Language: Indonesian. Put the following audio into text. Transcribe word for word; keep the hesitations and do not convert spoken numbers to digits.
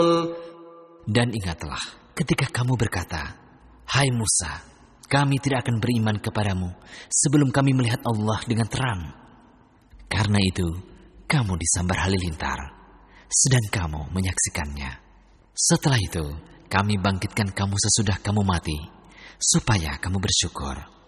Dan ingatlah ketika kamu berkata, "Hai Musa, kami tidak akan beriman kepadamu sebelum kami melihat Allah dengan terang." Karena itu, kamu disambar halilintar, sedang kamu menyaksikannya. Setelah itu, kami bangkitkan kamu sesudah kamu mati, supaya kamu bersyukur.